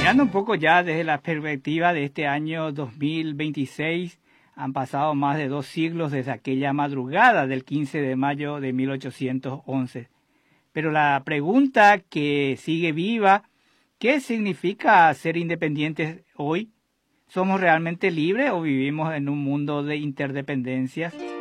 Mirando un poco ya desde la perspectiva de este año 2026, han pasado más de 2 siglos desde aquella madrugada del 15 de mayo de 1811. Pero la pregunta que sigue viva, ¿qué significa ser independientes hoy? ¿Somos realmente libres o vivimos en un mundo de interdependencias?